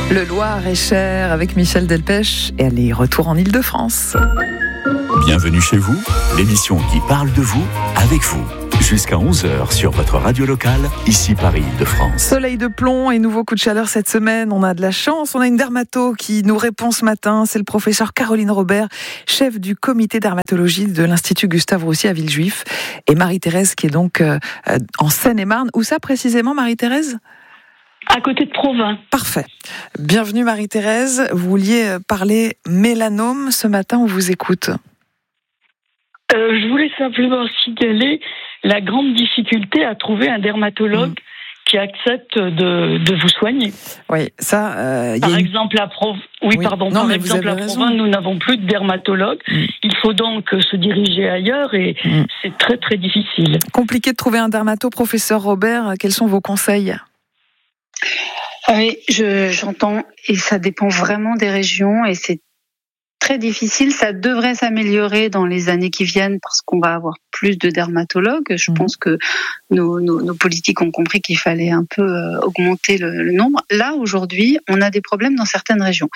Le Loir-et-Cher avec Michel Delpech et allez, retour en Île-de-France. Bienvenue chez vous, l'émission qui parle de vous, avec vous. Jusqu'à 11h sur votre radio locale, ici Paris-Île-de-France. Soleil de plomb et nouveau coup de chaleur cette semaine. On a de la chance, on a une dermato qui nous répond ce matin. C'est le professeur Caroline Robert, chef du comité dermatologie de l'Institut Gustave Roussy à Villejuif. Et Marie-Thérèse qui est donc en Seine-et-Marne. Où ça précisément, Marie-Thérèse ? À côté de Provins. Parfait. Bienvenue Marie-Thérèse. Vous vouliez parler mélanome ce matin, on vous écoute. Je voulais simplement signaler la grande difficulté à trouver un dermatologue qui accepte de vous soigner. Oui, ça. Par exemple, à Provins, nous n'avons plus de dermatologue. Il faut donc se diriger ailleurs et c'est très très difficile. Compliqué de trouver un dermato, professeur Robert. Quels sont vos conseils ? Oui, j'entends et ça dépend vraiment des régions et c'est très difficile. Ça devrait s'améliorer dans les années qui viennent parce qu'on va avoir plus de dermatologues. Je pense que nos politiques ont compris qu'il fallait un peu augmenter le nombre. Là, aujourd'hui, on a des problèmes dans certaines régions.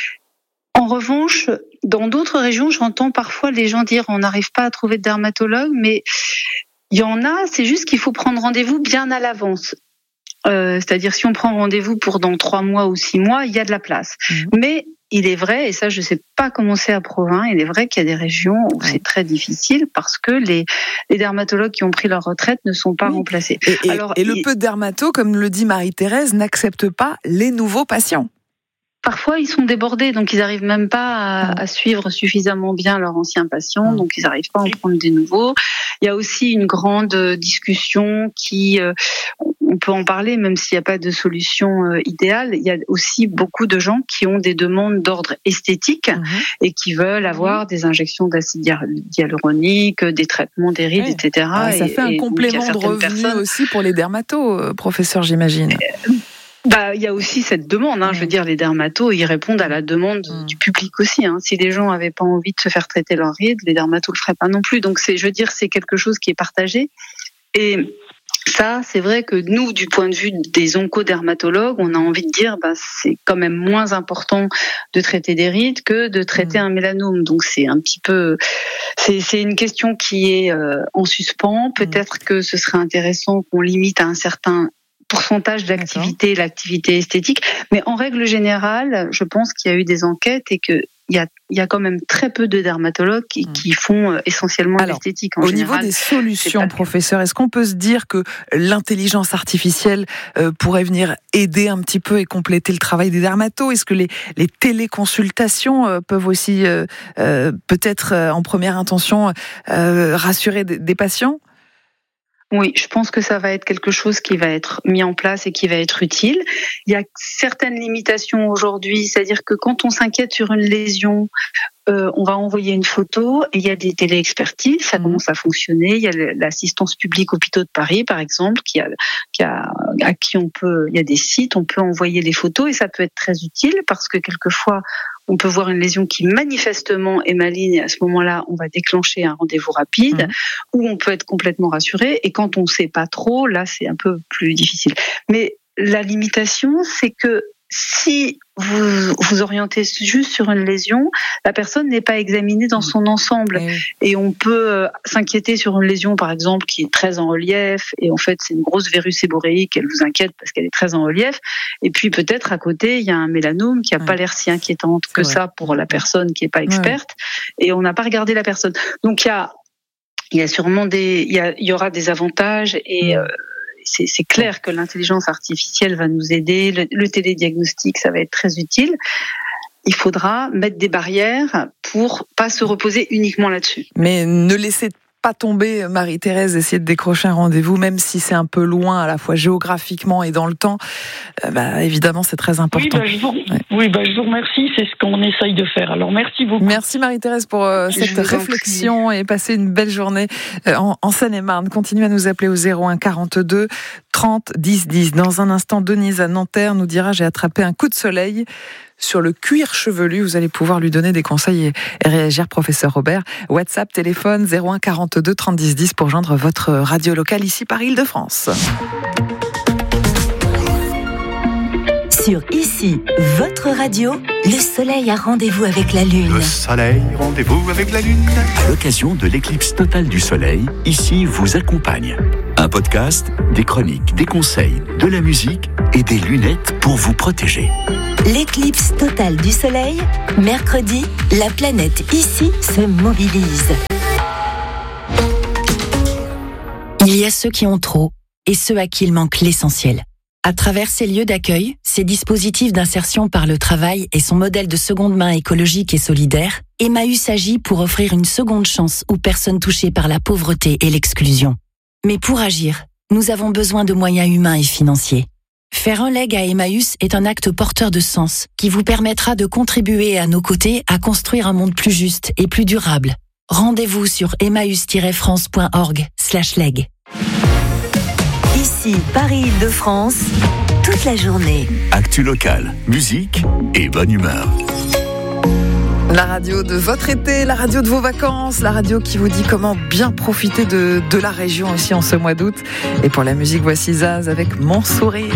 En revanche, dans d'autres régions, j'entends parfois les gens dire on n'arrive pas à trouver de dermatologue, mais il y en a, c'est juste qu'il faut prendre rendez-vous bien à l'avance. C'est-à-dire si on prend rendez-vous pour dans 3 mois ou 6 mois, il y a de la place. Mais il est vrai, et ça je ne sais pas comment c'est à Provins, il est vrai qu'il y a des régions où c'est très difficile parce que les dermatologues qui ont pris leur retraite ne sont pas remplacés. Et le peu de dermato, comme le dit Marie-Thérèse, n'accepte pas les nouveaux patients. Parfois, ils sont débordés, donc ils n'arrivent même pas à suivre suffisamment bien leurs anciens patients, donc ils n'arrivent pas à en prendre des nouveaux. Il y a aussi une grande discussion qui, on peut en parler, même s'il n'y a pas de solution idéale. Il y a aussi beaucoup de gens qui ont des demandes d'ordre esthétique et qui veulent avoir des injections d'acide hyaluronique, des traitements des rides, etc. Ça fait un complément de revenu aussi pour les dermatos, professeur, j'imagine. Il y a aussi cette demande, je veux dire, les dermatos, ils répondent à la demande du public aussi. Si les gens n'avaient pas envie de se faire traiter leurs rides, les dermatos le feraient pas non plus. Donc c'est quelque chose qui est partagé. Et ça, c'est vrai que nous, du point de vue des oncodermatologues, on a envie de dire, c'est quand même moins important de traiter des rides que de traiter un mélanome. Donc c'est un petit peu, c'est une question qui est en suspens. Peut-être que ce serait intéressant qu'on limite à un certain pourcentage d'activité, l'activité esthétique. Mais en règle générale, je pense qu'il y a eu des enquêtes et qu'il y a quand même très peu de dermatologues qui font essentiellement l'esthétique. Au niveau des solutions, professeur, est-ce qu'on peut se dire que l'intelligence artificielle pourrait venir aider un petit peu et compléter le travail des dermatos ? Est-ce que les téléconsultations peuvent aussi, peut-être en première intention, rassurer des patients ? Oui, je pense que ça va être quelque chose qui va être mis en place et qui va être utile. Il y a certaines limitations aujourd'hui, c'est-à-dire que quand on s'inquiète sur une lésion, on va envoyer une photo et il y a des téléexpertises, ça commence à fonctionner. Il y a l'assistance publique Hôpitaux de Paris, par exemple, à qui on peut, il y a des sites, on peut envoyer les photos et ça peut être très utile parce que quelquefois, on peut voir une lésion qui manifestement est maligne et à ce moment-là, on va déclencher un rendez-vous rapide où on peut être complètement rassuré. Et quand on ne sait pas trop, là, c'est un peu plus difficile. Mais la limitation, c'est que si vous orientez juste sur une lésion, la personne n'est pas examinée dans son ensemble. Et on peut s'inquiéter sur une lésion, par exemple, qui est très en relief, et en fait, c'est une grosse verrue séboréique, elle vous inquiète parce qu'elle est très en relief. Et puis, peut-être, à côté, il y a un mélanome qui n'a pas l'air si inquiétant que ça pour la personne qui n'est pas experte, et on n'a pas regardé la personne. Donc, il y a sûrement il y aura des avantages, et c'est clair que l'intelligence artificielle va nous aider, le télédiagnostic, ça va être très utile. Il faudra mettre des barrières pour pas se reposer uniquement là-dessus. Mais ne laissez pas tomber, Marie-Thérèse, essayer de décrocher un rendez-vous, même si c'est un peu loin à la fois géographiquement et dans le temps, évidemment c'est très important. Je vous remercie, c'est ce qu'on essaye de faire. Alors merci beaucoup. Merci Marie-Thérèse pour cette réflexion et passez une belle journée en Seine-et-Marne. Continuez à nous appeler au 01 42 30 10 10. Dans un instant, Denise à Nanterre nous dira « J'ai attrapé un coup de soleil ». Sur le cuir chevelu, vous allez pouvoir lui donner des conseils et réagir, professeur Robert. WhatsApp, téléphone 01 42 30 10 10 pour joindre votre radio locale ici par Île-de-France. Sur Ici, votre radio, le soleil a rendez-vous avec la lune. Le soleil, rendez-vous avec la lune. À l'occasion de l'éclipse totale du soleil, Ici vous accompagne. Un podcast, des chroniques, des conseils, de la musique et des lunettes pour vous protéger. L'éclipse totale du soleil, mercredi, la planète Ici se mobilise. Il y a ceux qui ont trop et ceux à qui il manque l'essentiel. À travers ces lieux d'accueil, ces dispositifs d'insertion par le travail et son modèle de seconde main écologique et solidaire, Emmaüs agit pour offrir une seconde chance aux personnes touchées par la pauvreté et l'exclusion. Mais pour agir, nous avons besoin de moyens humains et financiers. Faire un leg à Emmaüs est un acte porteur de sens qui vous permettra de contribuer à nos côtés à construire un monde plus juste et plus durable. Rendez-vous sur emmaüs-france.org/leg. Ici, Paris-Île-de-France, toute la journée. Actu local, musique et bonne humeur. La radio de votre été, la radio de vos vacances, la radio qui vous dit comment bien profiter de la région aussi en ce mois d'août. Et pour la musique, voici Zaz avec Mon Sourire.